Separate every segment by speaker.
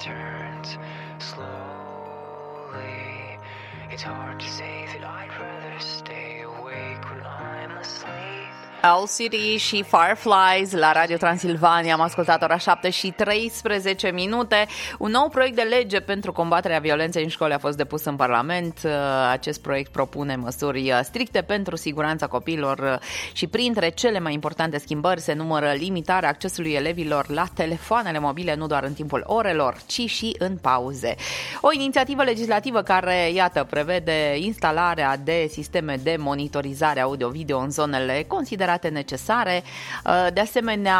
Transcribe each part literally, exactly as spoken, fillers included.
Speaker 1: turns slowly. It's hard to say that I'd rather stay awake when I'm asleep.
Speaker 2: Owl City și Fireflies la Radio Transilvania. Am ascultat ora șapte și treisprezece minute. Un nou proiect de lege pentru combaterea violenței în școli a fost depus în Parlament. Acest proiect propune măsuri stricte pentru siguranța copiilor și printre cele mai importante schimbări se numără limitarea accesului elevilor la telefoanele mobile nu doar în timpul orelor, ci și în pauze. O inițiativă legislativă care, iată, prevede instalarea de sisteme de monitorizare audio-video în zonele considerate necesare. De asemenea,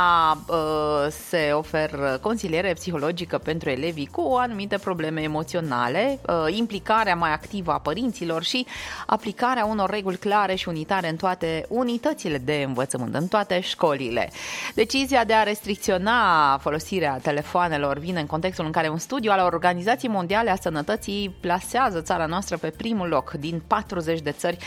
Speaker 2: se oferă consiliere psihologică pentru elevii cu anumite probleme emoționale, implicarea mai activă a părinților și aplicarea unor reguli clare și unitare în toate unitățile de învățământ, în toate școlile. Decizia de a restricționa folosirea telefoanelor vine în contextul în care un studiu al Organizației Mondiale a Sănătății plasează țara noastră pe primul loc din patruzeci de țări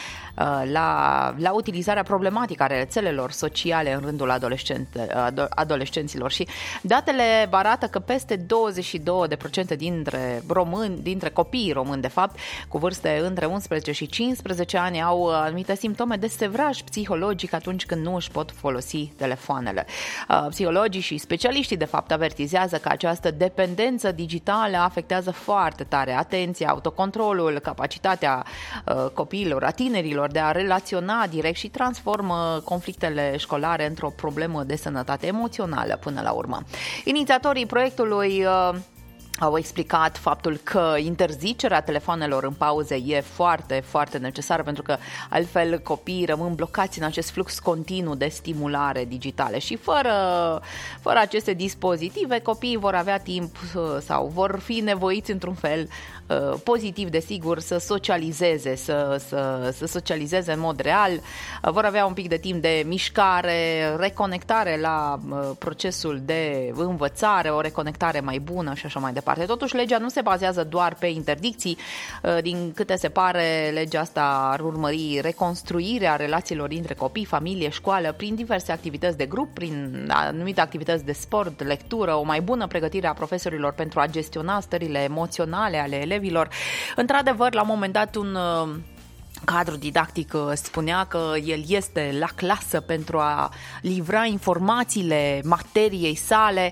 Speaker 2: la, la utilizarea problematică a rețelelor sociale în rândul adolescent, adolescenților și datele arată că peste douăzeci și doi la sută dintre români, dintre copiii români de fapt, cu vârste între unsprezece și cincisprezece ani au anumite simptome de sevraj psihologic atunci când nu își pot folosi telefoanele. Psihologii și specialiștii de fapt avertizează că această dependență digitală afectează foarte tare atenția, autocontrolul, capacitatea copiilor, a tinerilor de a relaționa direct și transformă conflictele școlare într-o problemă de sănătate emoțională până la urmă. Inițiatorii proiectului uh, au explicat faptul că interzicerea telefoanelor în pauze e foarte, foarte necesară pentru că altfel copiii rămân blocați în acest flux continuu de stimulare digitale și fără, fără aceste dispozitive copiii vor avea timp sau vor fi nevoiți într-un fel pozitiv, desigur, să socializeze, să, să, să socializeze în mod real, vor avea un pic de timp de mișcare, reconectare la procesul de învățare, o reconectare mai bună și așa mai departe. Totuși, legea nu se bazează doar pe interdicții. Din câte se pare, legea asta ar urmări reconstruirea relațiilor dintre copii, familie, școală, prin diverse activități de grup, prin anumite activități de sport, lectură, o mai bună pregătire a profesorilor pentru a gestiona stările emoționale ale elevilor. Într-adevăr, la un moment dat, un cadru didactic spunea că el este la clasă pentru a livra informațiile materiei sale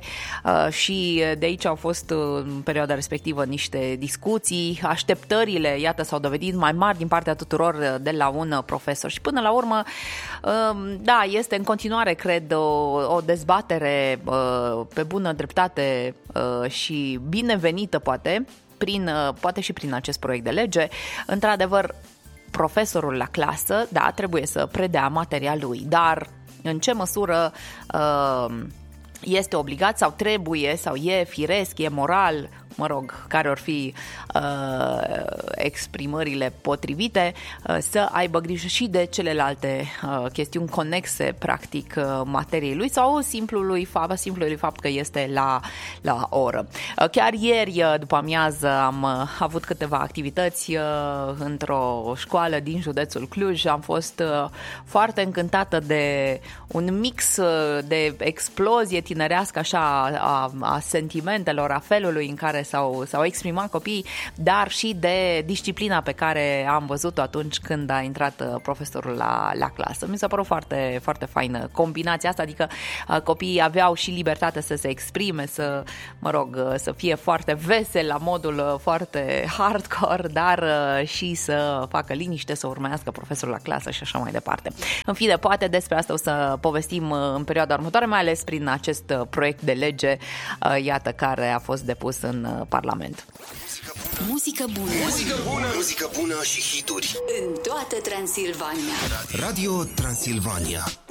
Speaker 2: și de aici au fost în perioada respectivă niște discuții, așteptările, iată, s-au dovedit mai mari din partea tuturor de la un profesor și până la urmă, da, este în continuare, cred, o, o dezbatere pe bună dreptate și binevenită, poate, prin, poate și prin acest proiect de lege. Într-adevăr, profesorul la clasă, da, trebuie să predea materia lui, dar în ce măsură uh, este obligat sau trebuie sau e firesc, e moral, mă rog, care or fi uh, exprimările potrivite, uh, să aibă grijă și de celelalte uh, chestiuni conexe, practic, uh, materiei lui sau simplului fapt, simplului fapt că este la, la oră. Uh, chiar ieri, uh, după amiază, am uh, avut câteva activități uh, într-o școală din județul Cluj. Am fost uh, foarte încântată de un mix uh, de explozie tinerească, așa, a, a sentimentelor, a felului în care S-au, s-au exprimat copiii, dar și de disciplina pe care am văzut-o atunci când a intrat profesorul la, la clasă. Mi s-a părut foarte, foarte faină combinația asta, adică copiii aveau și libertate să se exprime, să, mă rog, să fie foarte veseli la modul foarte hardcore, dar și să facă liniște, să urmească profesorul la clasă și așa mai departe. În fine, poate despre asta o să povestim în perioada următoare, mai ales prin acest proiect de lege, iată, care a fost depus în Parlament.
Speaker 3: Muzică bună.
Speaker 4: Muzică bună. Muzică bună și hituri.
Speaker 3: În toată Transilvania.
Speaker 4: Radio Transilvania.